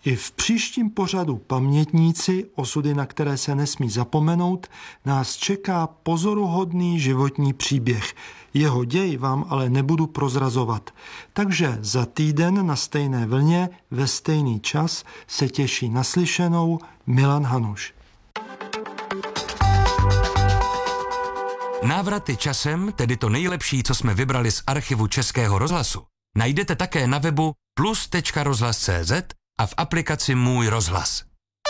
I v příštím pořadu Pamětníci, osudy, na které se nesmí zapomenout, nás čeká pozoruhodný životní příběh. Jeho děj vám ale nebudu prozrazovat. Takže za týden na stejné vlně, ve stejný čas se těší naslyšenou Milan Hanuš. Návraty časem, tedy to nejlepší, co jsme vybrali z archivu Českého rozhlasu, najdete také na webu plus.rozhlas.cz a v aplikaci Můj rozhlas.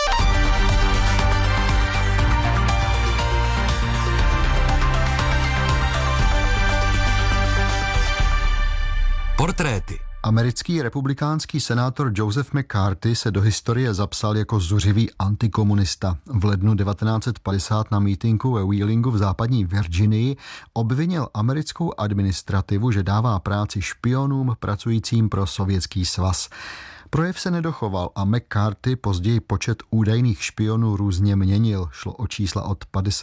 Portréty. Americký republikánský senátor Joseph McCarthy se do historie zapsal jako zuřivý antikomunista. V lednu 1950 na mítinku ve Wheelingu v západní Virginii obvinil americkou administrativu, že dává práci špionům pracujícím pro Sovětský svaz. Projev se nedochoval a McCarthy později počet údajných špionů různě měnil. Šlo o čísla od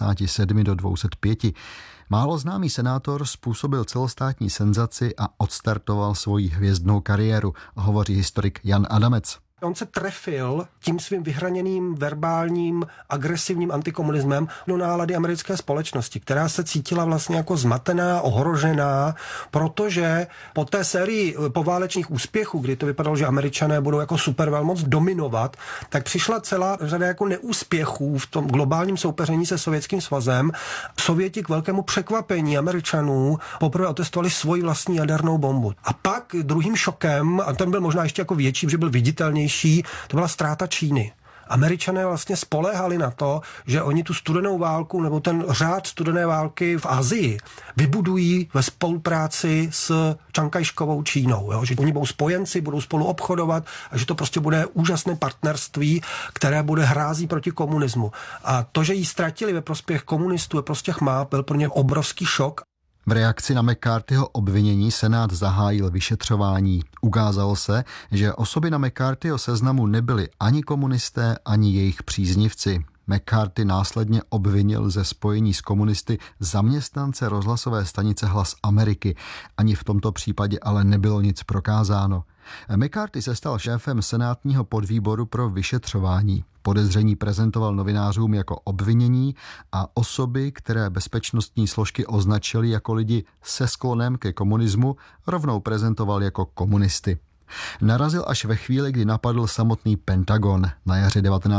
57 do 205. Málo známý senátor způsobil celostátní senzaci a odstartoval svoji hvězdnou kariéru, hovoří historik Jan Adamec. On se trefil tím svým vyhraněným, verbálním, agresivním antikomunismem do nálady americké společnosti, která se cítila vlastně jako zmatená, ohrožená, protože po té sérii poválečných úspěchů, kdy to vypadalo, že Američané budou jako supervelmoc dominovat, tak přišla celá řada jako neúspěchů v tom globálním soupeření se Sovětským svazem. Sověti k velkému překvapení Američanů poprvé otestovali svoji vlastní jadernou bombu. A pak druhým šokem, a ten byl možná ještě jako větší, že byl viditelnější, to byla ztráta Číny. Američané vlastně spoléhali na to, že oni tu studenou válku nebo ten řád studené války v Asii vybudují ve spolupráci s Čankajškovou Čínou. Jo? Že oni budou spojenci, budou spolu obchodovat a že to prostě bude úžasné partnerství, které bude hrází proti komunismu. A to, že ji ztratili ve prospěch komunistů, ve prospěch má, byl pro ně obrovský šok. V reakci na McCarthyho obvinění Senát zahájil vyšetřování. Ukázalo se, že osoby na McCarthyho seznamu nebyly ani komunisté, ani jejich příznivci. McCarthy následně obvinil ze spojení s komunisty zaměstnance rozhlasové stanice Hlas Ameriky. Ani v tomto případě ale nebylo nic prokázáno. McCarthy se stal šéfem senátního podvýboru pro vyšetřování. Podezření prezentoval novinářům jako obvinění a osoby, které bezpečnostní složky označily jako lidi se sklonem ke komunismu, rovnou prezentoval jako komunisty. Narazil až ve chvíli, kdy napadl samotný Pentagon. Na jaře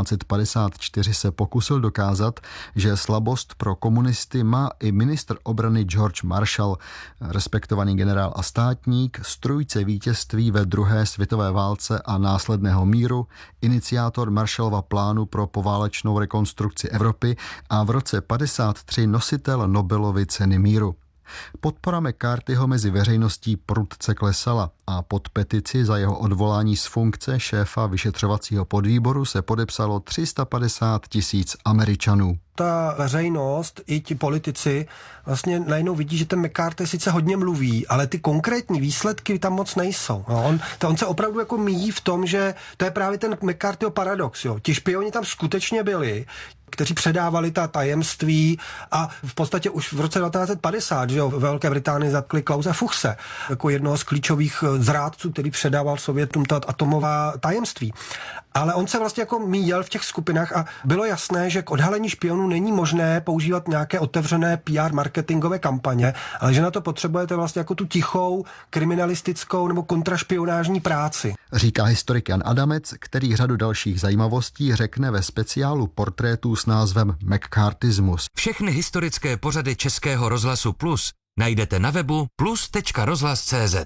1954 se pokusil dokázat, že slabost pro komunisty má i ministr obrany George Marshall, respektovaný generál a státník, strůjce vítězství ve druhé světové válce a následného míru, iniciátor Marshallova plánu pro poválečnou rekonstrukci Evropy a v roce 1953 nositel Nobelovy ceny míru. Podpora McCarthyho mezi veřejností prudce klesala a pod petici za jeho odvolání z funkce šéfa vyšetřovacího podvýboru se podepsalo 350 000 Američanů. Ta veřejnost i ti politici vlastně najednou vidí, že ten McCarthy sice hodně mluví, ale ty konkrétní výsledky tam moc nejsou. No, on se opravdu jako míjí v tom, že to je právě ten McCarthyho paradox. Jo. Ti špioni tam skutečně byli, kteří předávali ta tajemství a v podstatě už v roce 1950, že jo, ve Velké Británii zatkli Klause Fuchse jako jednoho z klíčových zrádců, který předával Sovětům ta atomová tajemství. Ale on se vlastně jako míjel v těch skupinách a bylo jasné, že k odhalení špionů není možné používat nějaké otevřené PR marketingové kampaně, ale že na to potřebujete vlastně jako tu tichou kriminalistickou nebo kontrašpionážní práci. Říká historik Jan Adamec, který řadu dalších zajímavostí řekne ve speciálu portrétů s názvem McCarthyismus. Všechny historické pořady Českého rozhlasu Plus najdete na webu plus.rozhlas.cz.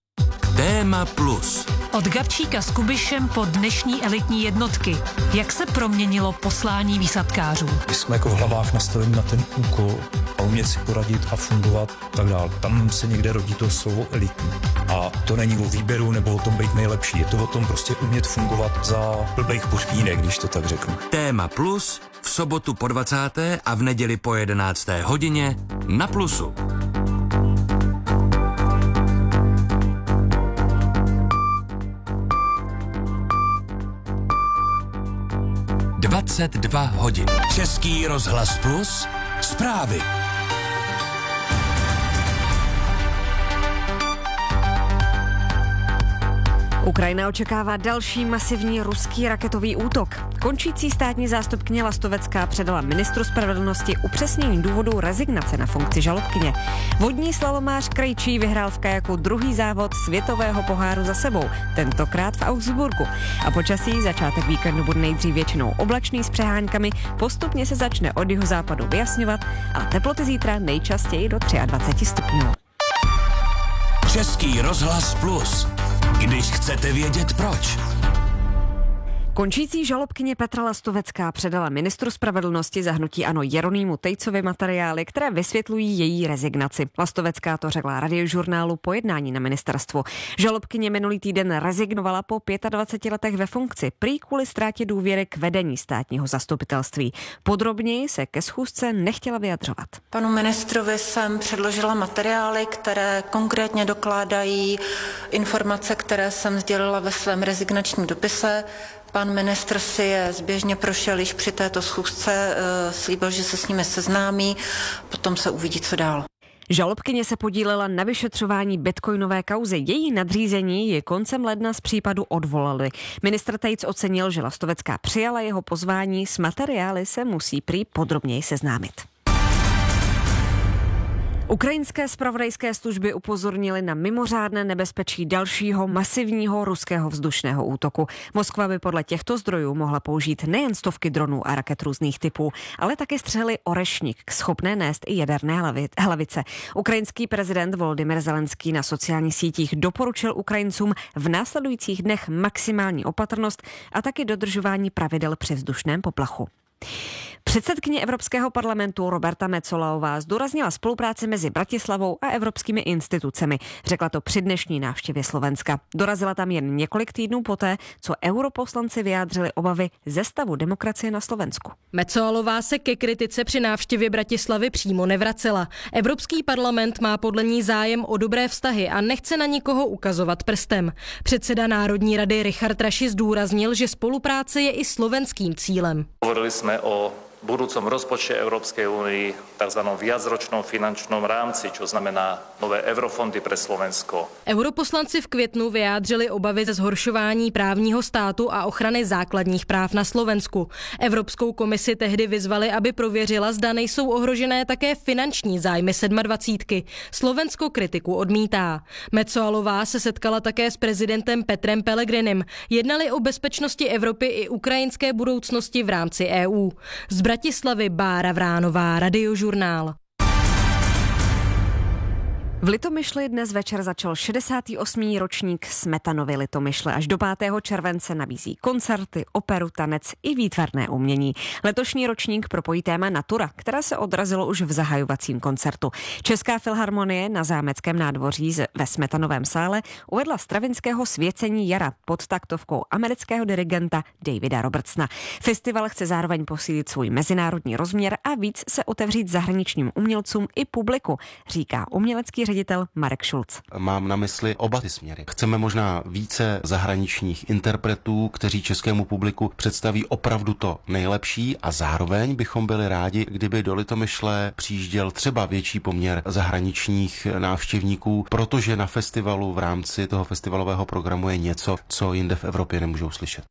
Téma Plus. Od Gabčíka s Kubišem po dnešní elitní jednotky. Jak se proměnilo poslání výsadkářů? My jsme jako v hlavách nastaveni na ten úkol a umět si poradit a fungovat tak dál. Tam se někde rodí to slovo elitní. A to není o výběru nebo o tom být nejlepší. Je to o tom prostě umět fungovat za blbejch podmínek, když to tak řeknu. Téma Plus v sobotu po 20. a v neděli po 11. hodině na Plusu. hodin. Český rozhlas Plus, zprávy. Ukrajina očekává další masivní ruský raketový útok. Končící státní zástupkyně Lastovecká předala ministru spravedlnosti upřesnění důvodu rezignace na funkci žalobkyně. Vodní slalomář Krejčí vyhrál v kajaku druhý závod světového poháru za sebou, tentokrát v Augsburgu. A počasí začátek víkendu bude nejdřív většinou oblačný s přeháňkami, postupně se začne od jihozápadu vyjasňovat a teploty zítra nejčastěji do 23 stupňů. Český rozhlas Plus. Když chcete vědět proč. Končící žalobkyně Petra Lastovecká předala ministru spravedlnosti za hnutí ANO Jeronýmu Tejcovi materiály, které vysvětlují její rezignaci. Lastovecká to řekla Radiožurnálu po jednání na ministerstvu. Žalobkyně minulý týden rezignovala po 25 letech ve funkci, prý kvůli ztrátě důvěry k vedení státního zastupitelství. Podrobněji se ke schůzce nechtěla vyjadřovat. Panu ministrovi jsem předložila materiály, které konkrétně dokládají informace, které jsem sdělila ve svém rezignačním dopise. Pan ministr si je zběžně prošel již při této schůzce, slíbil, že se s nimi seznámí, potom se uvidí, co dál. Žalobkyně se podílela na vyšetřování bitcoinové kauzy. Její nadřízení ji koncem ledna z případu odvolali. Ministr Tejc ocenil, že Lastovecká přijala jeho pozvání, s materiály se musí prý podrobněji seznámit. Ukrajinské zpravodajské služby upozornily na mimořádné nebezpečí dalšího masivního ruského vzdušného útoku. Moskva by podle těchto zdrojů mohla použít nejen stovky dronů a raket různých typů, ale také střely Orešnik, schopné nést i jaderné hlavice. Ukrajinský prezident Volodymyr Zelenský na sociálních sítích doporučil Ukrajincům v následujících dnech maximální opatrnost a taky dodržování pravidel při vzdušném poplachu. Předsedkyně Evropského parlamentu Roberta Metsolová zdůraznila spolupráci mezi Bratislavou a evropskými institucemi. Řekla to při dnešní návštěvě Slovenska. Dorazila tam jen několik týdnů poté, co europoslanci vyjádřili obavy ze stavu demokracie na Slovensku. Metsolová se ke kritice při návštěvě Bratislavy přímo nevracela. Evropský parlament má podle ní zájem o dobré vztahy a nechce na nikoho ukazovat prstem. Předseda Národní rady Richard Raši zdůraznil, že spolupráce je i slovenským cílem. Hovorili jsme o budúcom rozpočte Európskej únie, tzv. Viacročnom finančnom rámci, čo znamená nové eurofondy pre Slovensko. Europoslanci v květnu vyjádřili obavy ze zhoršování právního státu a ochrany základních práv na Slovensku. Evropskou komisi tehdy vyzvali, aby prověřila, zda nejsou ohrožené také finanční zájmy 27. Slovensko kritiku odmítá. Metsolová se setkala také s prezidentem Petrem Pellegrinim. Jednali o bezpečnosti Evropy i ukrajinské budoucnosti v rámci EU. Z Bratislavy Bára Vránová, Radiožurnál. V Litomyšli dnes večer začal 68. ročník Smetanovy Litomyšle. Až do 5. července nabízí koncerty, operu, tanec i výtvarné umění. Letošní ročník propojí téma Natura, která se odrazilo už v zahajovacím koncertu. Česká filharmonie na Zámeckém nádvoří ve Smetanovém sále uvedla Stravinského Svěcení jara pod taktovkou amerického dirigenta Davida Robertsona. Festival chce zároveň posílit svůj mezinárodní rozměr a víc se otevřít zahraničním umělcům i publiku, říká umělecký ředitel Marek Šulc. Mám na mysli oba ty směry. Chceme možná více zahraničních interpretů, kteří českému publiku představí opravdu to nejlepší a zároveň bychom byli rádi, kdyby do Litomyšle přijížděl třeba větší poměr zahraničních návštěvníků, protože na festivalu v rámci toho festivalového programu je něco, co jinde v Evropě nemůžou slyšet.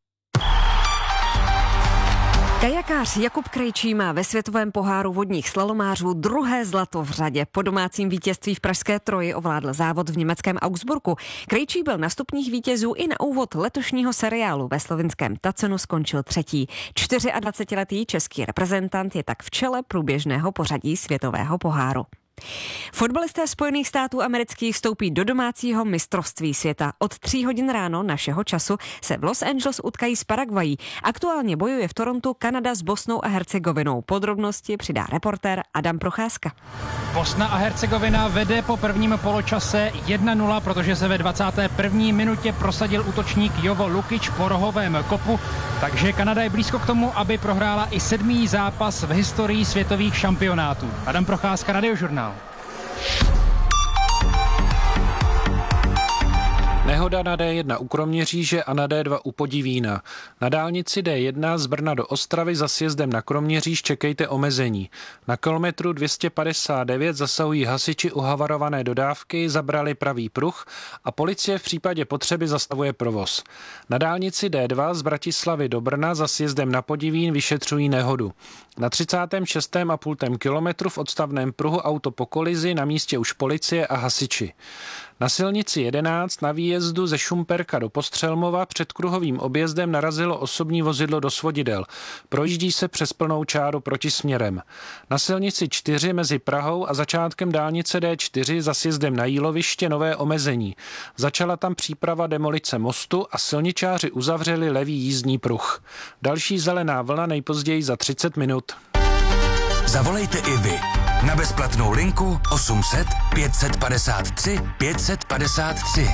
Kajakář Jakub Krejčí má ve světovém poháru vodních slalomářů druhé zlato v řadě. Po domácím vítězství v pražské Troji ovládl závod v německém Augsburgu. Krejčí byl na stupních vítězů i na úvod letošního seriálu. Ve slovinském Tacenu skončil třetí. 24letý český reprezentant je tak v čele průběžného pořadí světového poháru. Fotbalisté Spojených států amerických vstoupí do domácího mistrovství světa. Od 3 hodin ráno našeho času se v Los Angeles utkají s Paraguají. Aktuálně bojuje v Torontu Kanada s Bosnou a Hercegovinou. Podrobnosti přidá reportér Adam Procházka. Bosna a Hercegovina vede po prvním poločase 1-0, protože se ve 21. minutě prosadil útočník Jovo Lukič po rohovém kopu, takže Kanada je blízko k tomu, aby prohrála i 7. zápas v historii světových šampionátů. Adam Procházka, Radiožurnál. Nehoda na D1 u Kroměříže a na D2 u Podivína. Na dálnici D1 z Brna do Ostravy za sjezdem na Kroměříž čekejte omezení. Na kilometru 259 zasahují hasiči u havarované dodávky, zabrali pravý pruh a policie v případě potřeby zastavuje provoz. Na dálnici D2 z Bratislavy do Brna za sjezdem na Podivín vyšetřují nehodu. Na 36,5 kilometru v odstavném pruhu auto po kolizi, na místě už policie a hasiči. Na silnici 11 na výjezdu ze Šumperka do Postřelmova před kruhovým objezdem narazilo osobní vozidlo do svodidel. Projíždí se přes plnou čáru protisměrem. Na silnici 4 mezi Prahou a začátkem dálnice D4 za sjezdem na Jíloviště nové omezení. Začala tam příprava demolice mostu a silničáři uzavřeli levý jízdní pruh. Další zelená vlna nejpozději za 30 minut. Zavolejte i vy na bezplatnou linku 800 553 553.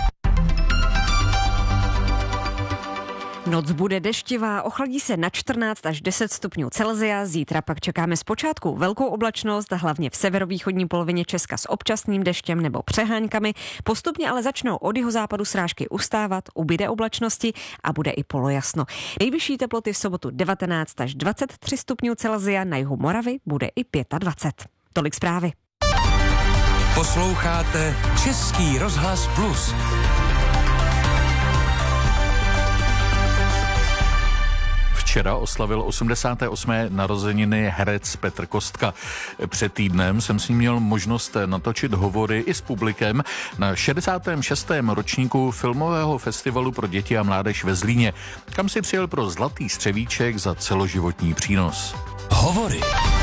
Noc bude deštivá, ochladí se na 14 až 10 stupňů Celsia, zítra pak čekáme zpočátku velkou oblačnost, hlavně v severovýchodní polovině Česka s občasným deštěm nebo přeháňkami, postupně ale začnou od jihozápadu srážky ustávat, ubyde oblačnosti a bude i polojasno. Nejvyšší teploty v sobotu 19 až 23 stupňů Celsia, na jihu Moravy bude i 25. Tolik zprávy. Posloucháte Český rozhlas Plus. Včera oslavil 88. narozeniny herec Petr Kostka. Před týdnem jsem s ním měl možnost natočit hovory i s publikem na 66. ročníku filmového festivalu pro děti a mládež ve Zlíně, kam si přijel pro Zlatý střevíček za celoživotní přínos. Hovory.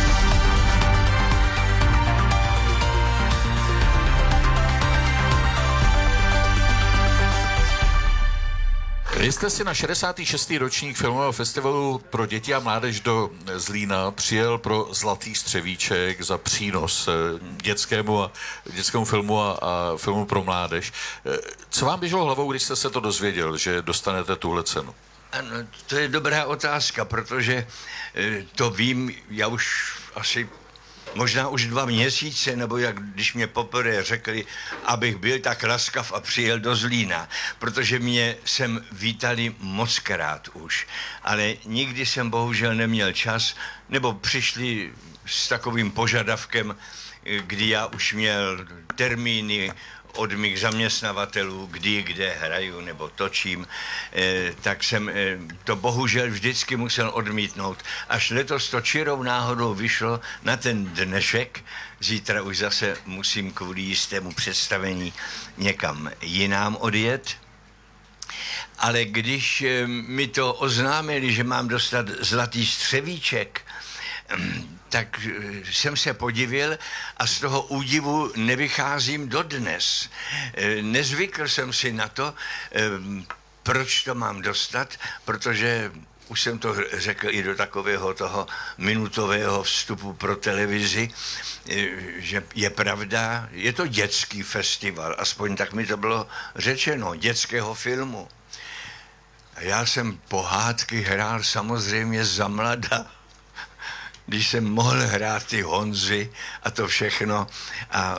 Vy jste si na 66. ročník filmového festivalu pro děti a mládež do Zlína přijel pro Zlatý střevíček za přínos dětskému filmu a filmu pro mládež. Co vám běželo hlavou, když jste se to dozvěděl, že dostanete tuhle cenu? Ano, to je dobrá otázka, protože to vím, já už asi možná už 2 měsíce, nebo jak když mě poprvé řekli, abych byl tak laskav a přijel do Zlína, protože mě sem vítali mockrát už, ale nikdy jsem bohužel neměl čas, nebo přišli s takovým požadavkem, kdy já už měl termíny od mých zaměstnavatelů, kdy, kde hraju nebo točím, tak jsem to bohužel vždycky musel odmítnout. Až letos to čirou náhodou vyšlo na ten dnešek, zítra už zase musím kvůli jistému představení někam jinam odjet. Ale když mi to oznámili, že mám dostat Zlatý střevíček, tak jsem se podivil a z toho údivu nevycházím dodnes. Nezvykl jsem si na to, proč to mám dostat, protože už jsem to řekl i do takového toho minutového vstupu pro televizi, že je pravda, je to dětský festival, aspoň tak mi to bylo řečeno, dětského filmu. A já jsem pohádky hrál samozřejmě za mlada, když jsem mohl hrát ty Honzy a to všechno a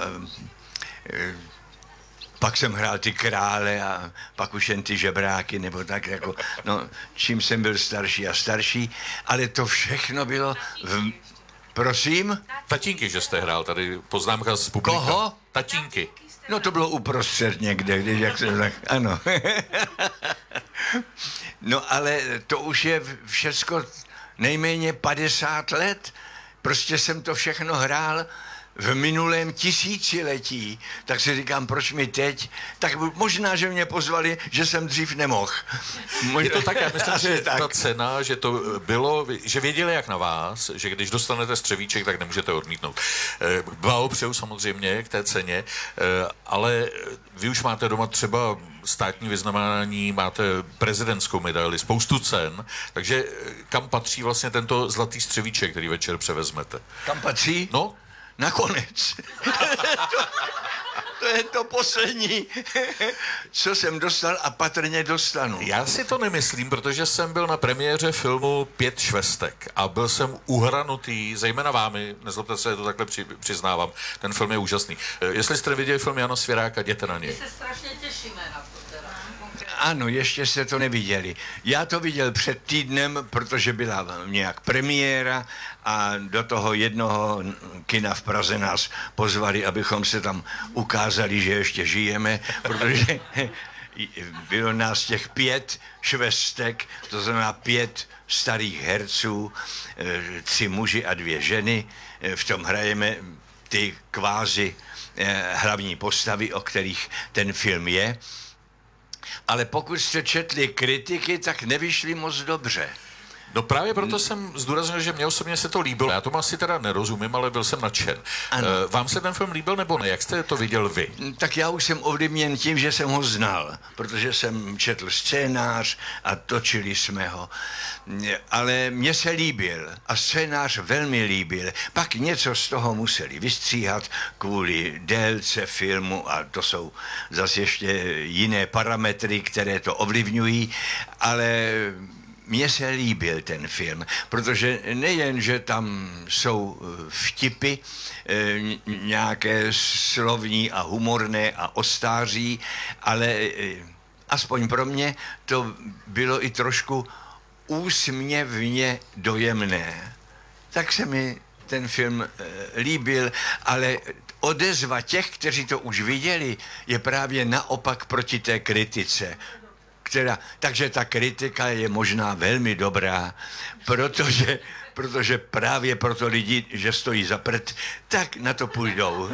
pak jsem hrál ty krále a pak už jen ty žebráky nebo tak jako, no čím jsem byl starší a starší, ale to všechno bylo prosím? Tatínky, že jste hrál, tady poznámka z publika. Koho? Tatínky. No to bylo uprostřed někde, když jak jsem tak, ano. No ale to už je všecko nejméně 50 let. Prostě jsem to všechno hrál v minulém tisíciletí. Tak si říkám, proč mi teď? Tak možná, že mě pozvali, že jsem dřív nemohl. Je to tak, já myslím, že ta cena, že to bylo, že věděli jak na vás, že když dostanete střevíček, tak nemůžete odmítnout. Blahopřeju samozřejmě k té ceně, ale vy už máte doma třeba státní vyznamenání, máte prezidentskou medaili, spoustu cen, takže kam patří vlastně tento Zlatý střevíček, který večer převezmete? Kam patří? No? Nakonec. To je to poslední, co jsem dostal a patrně dostanu. Já si to nemyslím, protože jsem byl na premiéře filmu 5 švestek a byl jsem uhranutý, zejména vámi, nezlobte se, to takhle přiznávám, ten film je úžasný. Jestli jste viděli film Jana Svěráka, jděte na něj. My se strašně těšíme na to teda. Ano, ještě jste to neviděli. Já to viděl před týdnem, protože byla nějak premiéra a do toho jednoho kina v Praze nás pozvali, abychom se tam ukázali, že ještě žijeme, protože bylo nás těch 5 švestek, to znamená 5 starých herců, 3 muži a 2 ženy. V tom hrajeme ty kvázi hlavní postavy, o kterých ten film je. Ale pokud jste četli kritiky, tak nevyšly moc dobře. No právě proto jsem zdůraznil, že mě osobně se to líbilo. Já tomu asi teda nerozumím, ale byl jsem nadšen. Vám se ten film líbil nebo ne? Jak jste to viděl vy? Tak já už jsem ovlivněn tím, že jsem ho znal, protože jsem četl scénář a točili jsme ho. Ale mně se líbil a scénář velmi líbil. Pak něco z toho museli vystříhat kvůli délce filmu a to jsou zase ještě jiné parametry, které to ovlivňují, ale mně se líbil ten film, protože nejen, že tam jsou vtipy, nějaké slovní a humorné a ostáří, ale aspoň pro mě to bylo i trošku úsměvně dojemné. Tak se mi ten film líbil, ale odezva těch, kteří to už viděli, je právě naopak proti té kritice. Takže ta kritika je možná velmi dobrá, protože právě proto lidi, že stojí za prd, tak na to půjdou.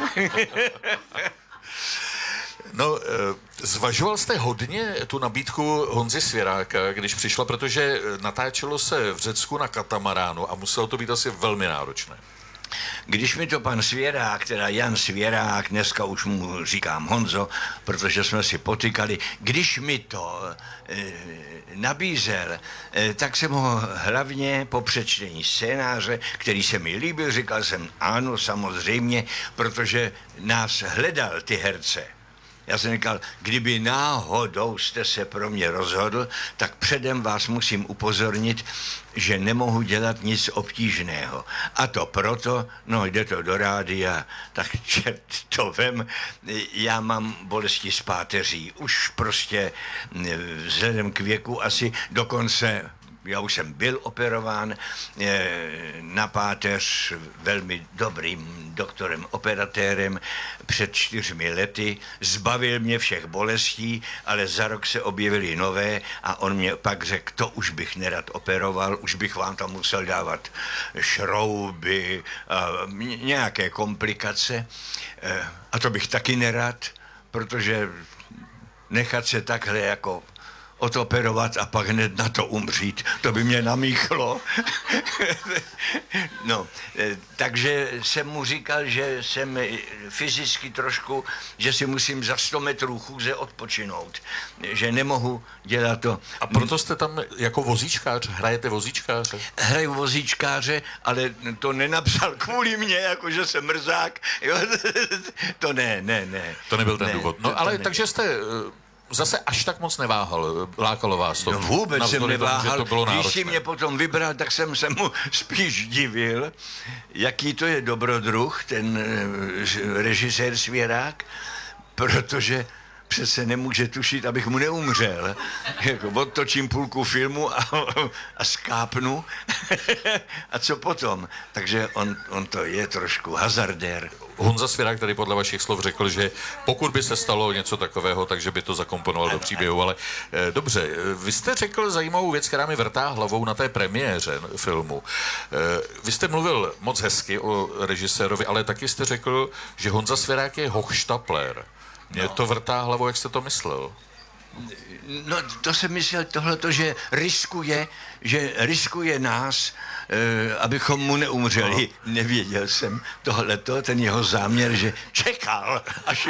No, zvažoval jste hodně tu nabídku Honzy Svěráka, když přišla, protože natáčelo se v Řecku na katamaránu a muselo to být asi velmi náročné. Když mi to pan Svěrák, teda Jan Svěrák, dneska už mu říkám Honzo, protože jsme si potykali, když mi to nabízel, tak jsem ho hlavně po přečtení scénáře, který se mi líbil, říkal jsem ano, samozřejmě, protože nás hledal ty herce. Já jsem říkal, kdyby náhodou jste se pro mě rozhodl, tak předem vás musím upozornit, že nemohu dělat nic obtížného. A to proto, no jde to do rádia, tak čert to vem, já mám bolesti z páteří. Už prostě vzhledem k věku asi dokonce, já už jsem byl operován na páteř velmi dobrým doktorem, operatérem před 4 lety. Zbavil mě všech bolestí, ale za rok se objevily nové a on mě pak řekl, to už bych nerad operoval, už bych vám tam musel dávat šrouby, nějaké komplikace. A to bych taky nerad, protože nechat se takhle jako odoperovat a pak hned na to umřít, to by mě namíchlo. No, takže jsem mu říkal, že jsem fyzicky trošku, že si musím za 100 metrů chůze odpočinout, že nemohu dělat to. A proto jste tam jako vozíčkář, hrajete vozíčkáře? Hraju vozíčkáře, ale to nenapsal kvůli mně, jako že jsem mrzák. Jo? To ne. To nebyl ten důvod. No ale takže jste zase až tak moc neváhal, lákalo vás to? No vůbec jsem neváhal, když si mě potom vybral, tak jsem se mu spíš divil, jaký to je dobrodruh, ten režisér Svěrák, protože přece nemůže tušit, abych mu neumřel. Jako odtočím půlku filmu a skápnu. A co potom? Takže on to je trošku hazardér. Honza Svěrák tady podle vašich slov řekl, že pokud by se stalo něco takového, takže by to zakomponoval do příběhu, ale dobře, vy jste řekl zajímavou věc, která mi vrtá hlavou na té premiéře filmu. Vy jste mluvil moc hezky o režisérovi, ale taky jste řekl, že Honza Svěrák je hochštapler. Mě to vrtá hlavou, jak jste to myslel? No, to jsem myslel tohleto, že riskuje nás, abychom mu neumřeli. No. Nevěděl jsem tohleto, ten jeho záměr, že čekal,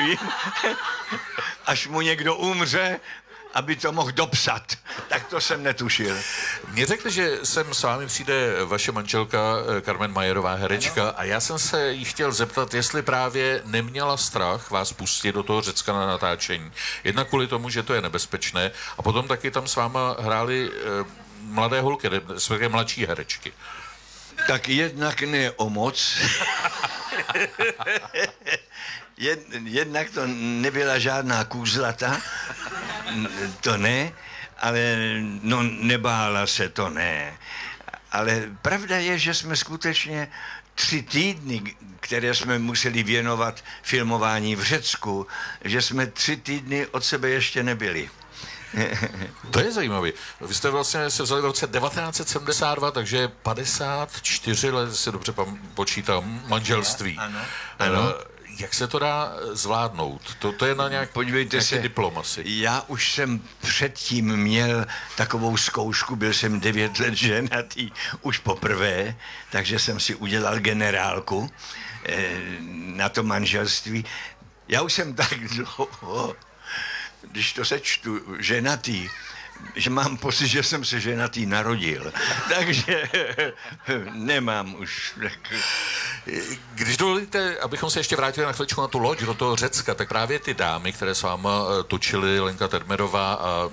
až mu někdo umře, aby to mohl dopsat. Tak to jsem netušil. Mně řekli, že sem s vámi přijde vaše manželka Carmen Majerová, herečka, a já jsem se jí chtěl zeptat, jestli právě neměla strach vás pustit do toho Řecka na natáčení. Jednak kvůli tomu, že to je nebezpečné, a potom taky tam s váma hrály mladé holky, respektive mladší herečky. Tak jednak ne o moc. Jednak to nebyla žádná kůzlata, to ne, ale no nebála se, to ne. Ale pravda je, že jsme skutečně 3 týdny, které jsme museli věnovat filmování v Řecku, že jsme 3 týdny od sebe ještě nebyli. To je zajímavé. Vy jste vlastně se vzali v roce 1972, takže 54 let, si dobře počítám, manželství. Ano. Jak se to dá zvládnout? To je na Podívejte nějaký se, diplom asi. Já už jsem předtím měl takovou zkoušku, byl jsem 9 let ženatý už poprvé, takže jsem si udělal generálku na to manželství. Já už jsem tak dlouho, když to sečtu, ženatý, že mám pocit, že jsem se ženatý narodil. Takže nemám už. Když dovolíte, abychom se ještě vrátili na chvíličku na tu loď do toho Řecka, tak právě ty dámy, které s váma točily, Lenka Termerová a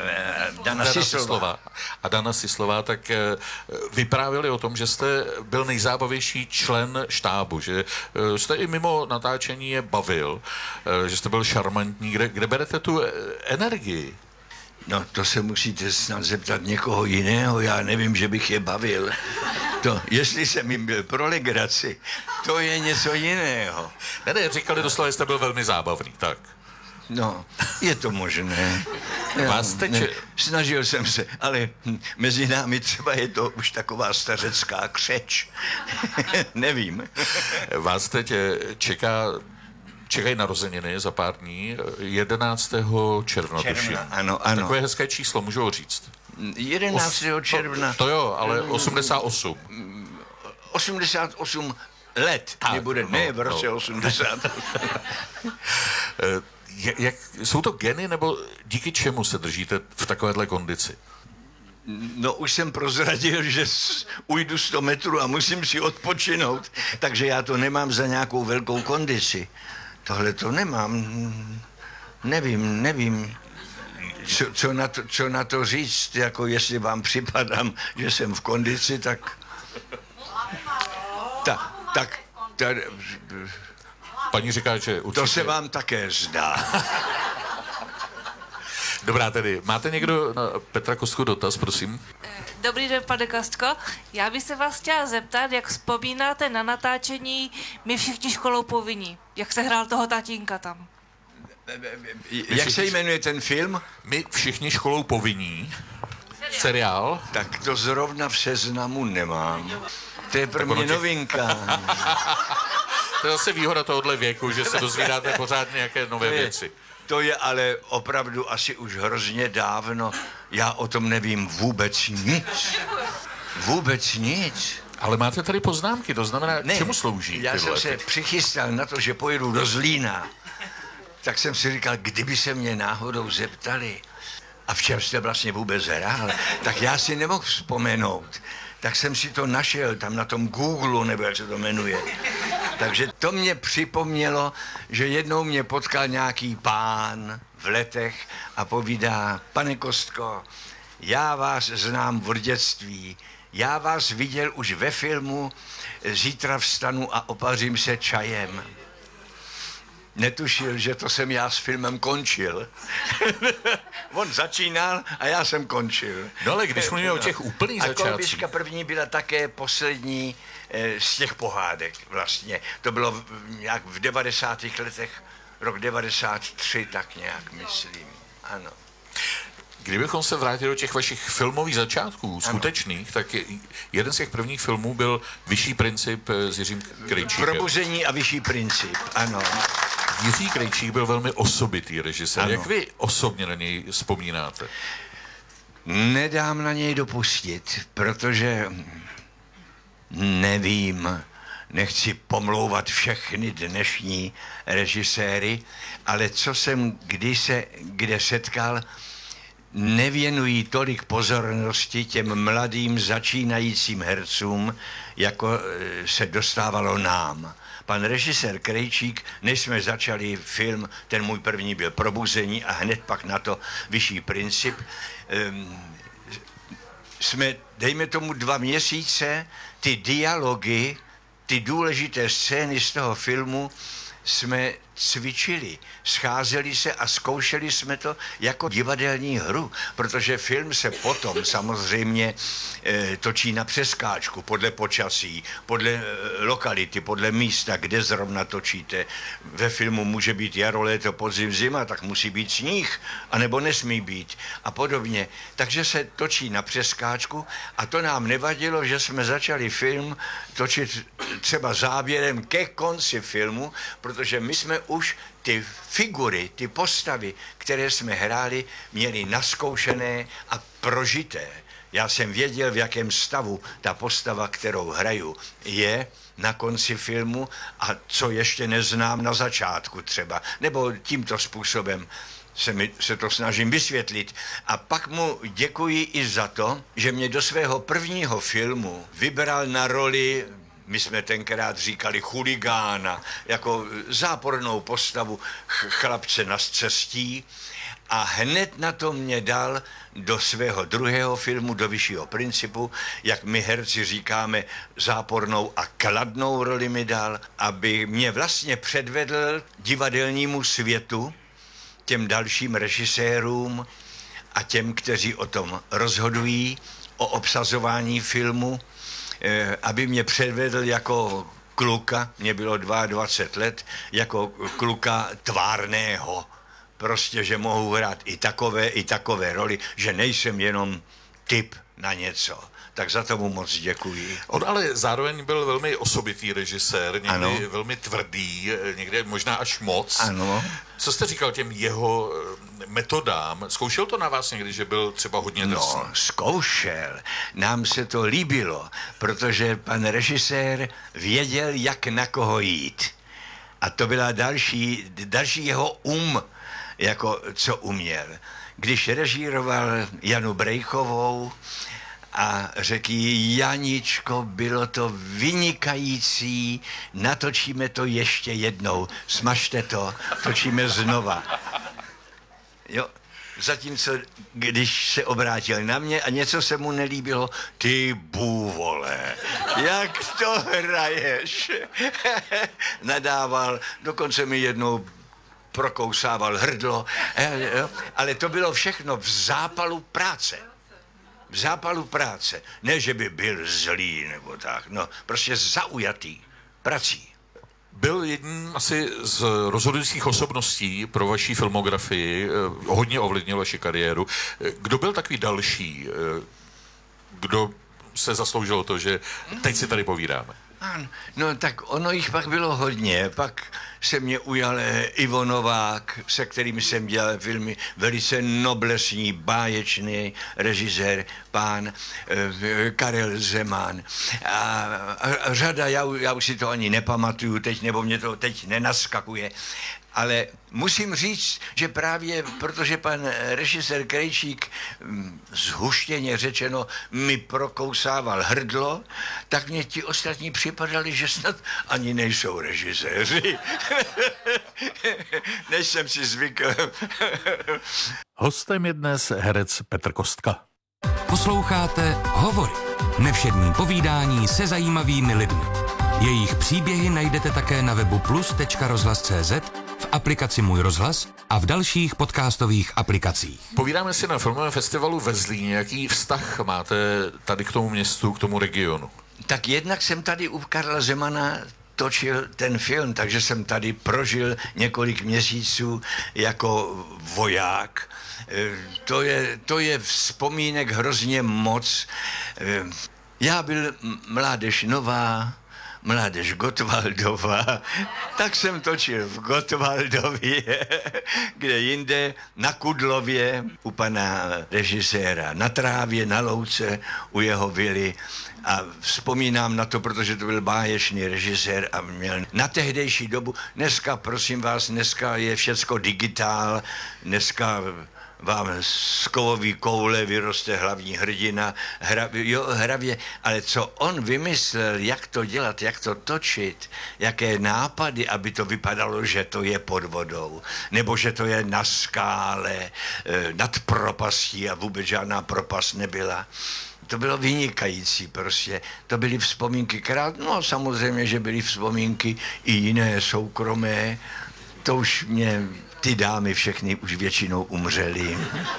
Dana Sislová, tak vyprávěli o tom, že jste byl nejzábavější člen štábu, že jste i mimo natáčení je bavil, že jste byl šarmantní. Kde berete tu energii? No, to se musíte snad zeptat někoho jiného, já nevím, že bych je bavil. To, jestli jsem jim byl pro legraci, to je něco jiného. Ne, říkali doslova, že jste byl velmi zábavný, tak. No, je to možné. Vás teď... Snažil jsem se, ale mezi námi třeba je to už taková stařecká křeč. Nevím. Vás teď čekají narozeniny za pár dní, 11. června, tuším. Ano. Takové hezké číslo, můžu ho říct. 11. června. To jo, ale 88. 88 let mi bude, ne v roce 80. Jsou to geny, nebo díky čemu se držíte v takovéhle kondici? No už jsem prozradil, že ujdu 100 metrů a musím si odpočinout, takže já to nemám za nějakou velkou kondici. Tohle to nemám. Nevím. Co na to říct, jako jestli vám připadám, že jsem v kondici, tak Paní říká, že určitě... To se vám také zdá. Dobrá, tedy. Máte někdo na Petra Kostku dotaz, prosím? Dobrý den, pane Kostko. Já bych se vás chtěla zeptat, jak vzpomínáte na natáčení My všichni školou povinní. Jak se hrál toho tatínka tam? Jak se jmenuje ten film? My všichni školou povinní. Seriál. Tak to zrovna v seznamu nemám. To je pro mě novinka. To je zase výhoda tohohle věku, že se dozvídáte pořád nějaké nové věci. To je ale opravdu asi už hrozně dávno. Já o tom nevím vůbec nic. Vůbec nic. Ale máte tady poznámky, to znamená, čemu slouží? Já jsem se přichystal na to, že pojedu do Zlína. Tak jsem si říkal, kdyby se mě náhodou zeptali, a v čem jste vlastně vůbec hrál, tak já si nemohl vzpomenout. Tak jsem si to našel tam na tom Google, nebo jak se to jmenuje. Takže to mě připomnělo, že jednou mě potkal nějaký pán v Letech a povídá: pane Kostko, já vás znám od dětství, já vás viděl už ve filmu Zítra vstanu a opařím se čajem. Netušil, že to jsem já s filmem končil. On začínal a já jsem končil. No ale když mluvíme o těch úplných začátcích. A Kolbiška první byla také poslední z těch pohádek vlastně. To bylo nějak v 90. letech, rok 93, tak nějak myslím, ano. Kdybychom se vrátili do těch vašich filmových začátků, skutečných, tak jeden z těch prvních filmů byl Vyšší princip s Jiřím Krejčíkem. Probuzení a Vyšší princip, ano. Jiří Krejčík byl velmi osobitý režisér. Ano. Jak vy osobně na něj vzpomínáte? Nedám na něj dopustit, protože nevím, nechci pomlouvat všechny dnešní režiséry, ale co jsem kde setkal, nevěnují tolik pozornosti těm mladým začínajícím hercům, jako se dostávalo nám. Pan režisér Krejčík, než jsme začali film, ten můj první byl Probuzení a hned pak na to Vyšší princip, jsme, dejme tomu 2 měsíce, ty dialogy, ty důležité scény z toho filmu jsme cvičili, scházeli se a zkoušeli jsme to jako divadelní hru, protože film se potom samozřejmě točí na přeskáčku, podle počasí, podle lokality, podle místa, kde zrovna točíte. Ve filmu může být jaro, léto, podzim, zima, tak musí být sníh, anebo nesmí být a podobně. Takže se točí na přeskáčku a to nám nevadilo, že jsme začali film točit třeba záběrem ke konci filmu, protože my jsme už ty figury, ty postavy, které jsme hráli, měli naskoušené a prožité. Já jsem věděl, v jakém stavu ta postava, kterou hraju, je na konci filmu a co ještě neznám na začátku třeba. Nebo tímto způsobem se to snažím vysvětlit. A pak mu děkuji i za to, že mě do svého prvního filmu vybral na roli, my jsme tenkrát říkali chuligána, jako zápornou postavu chlapce na scestí a hned na to mě dal do svého druhého filmu, do Vyššího principu, jak my herci říkáme, zápornou a kladnou roli mi dal, aby mě vlastně předvedl divadelnímu světu, těm dalším režisérům a těm, kteří o tom rozhodují, o obsazování filmu, aby mě předvedl jako kluka, mě bylo 22 let, jako kluka tvárného. Prostě, že mohu hrát i takové roli, že nejsem jenom typ na něco. Tak za tomu moc děkuji. On ale zároveň byl velmi osobitý režisér, někdy ano. Velmi tvrdý, někdy možná až moc. Ano. Co jste říkal těm jeho metodám? Zkoušel to na vás někdy, že byl třeba hodně drsný? No, zkoušel. Nám se to líbilo, protože pan režisér věděl, jak na koho jít. A to byla další jeho jako co uměl. Když režíroval Janu Brejchovou a řekl jí, Janičko, bylo to vynikající, natočíme to ještě jednou, smažte to, točíme znova. Jo, zatímco, když se obrátil na mě a něco se mu nelíbilo, ty bůvole, jak to hraješ? Nadával, dokonce mi jednou prokousával hrdlo, ale to bylo všechno v zápalu práce. V zápalu práce. Ne, že by byl zlý nebo tak, no, prostě zaujatý prací. Byl jedním asi z rozhodujících osobností pro vaši filmografii, hodně ovlivnil vaši kariéru. Kdo byl takový další, kdo se zasloužil to, že teď si tady povídáme? No tak ono jich pak bylo hodně, pak se mě ujal Ivo Novák, se kterým jsem dělal filmy, velice noblesní, báječný režisér, pán Karel Zeman a řada, já už si to ani nepamatuju teď, nebo mě to teď nenaskakuje, ale musím říct, že právě protože pan režisér Krejčík zhuštěně řečeno mi prokousával hrdlo, tak mě ti ostatní připadali, že snad ani nejsou režiséři. Než jsem si zvykl. Hostem je dnes herec Petr Kostka. Posloucháte Hovory. Nevšední povídání se zajímavými lidmi. Jejich příběhy najdete také na webu plus.rozhlas.cz, v aplikaci Můj rozhlas a v dalších podcastových aplikacích. Povídáme si na filmovém festivalu ve Zlíně. Jaký vztah máte tady k tomu městu, k tomu regionu? Tak jednak jsem tady u Karla Zemana točil ten film, takže jsem tady prožil několik měsíců jako voják. To je vzpomínek hrozně moc. Já byl mládež nová, mládež Gottwaldová, tak jsem točil v Gottwaldově, kde jinde na Kudlově u pana režiséra, na trávě, na louce u jeho vily. A vzpomínám na to, protože to byl báječný režisér a měl na tehdejší dobu, dneska, prosím vás, dneska je všecko digitál, dneska vám z kovový koule vyroste hlavní hrdina, hravě, ale co on vymyslel, jak to dělat, jak to točit, jaké nápady, aby to vypadalo, že to je pod vodou, nebo že to je na skále, nad propastí a vůbec žádná propast nebyla. To bylo vynikající prostě. To byly vzpomínky no samozřejmě, že byly vzpomínky i jiné soukromé. To už ty dámy všechny už většinou umřely.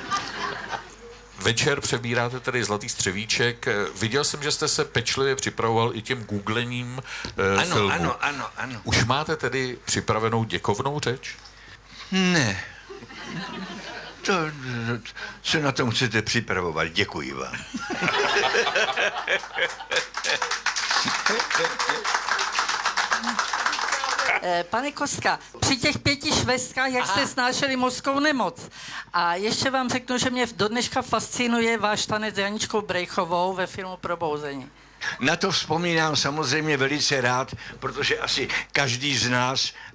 Večer přebíráte tedy Zlatý střevíček. Viděl jsem, že jste se pečlivě připravoval i tím googlením filmu. Ano. Už máte tedy připravenou děkovnou řeč? Ne. Co na tom chcete připravovat? Děkuji vám. Pane Kostka, při těch 5 švestkách, jak jste snášeli mořskou nemoc. A ještě vám řeknu, že mě do dneška fascinuje váš tanec s Janičkou Brejchovou ve filmu Probouzení. Na to vzpomínám samozřejmě velice rád, protože asi každý z nás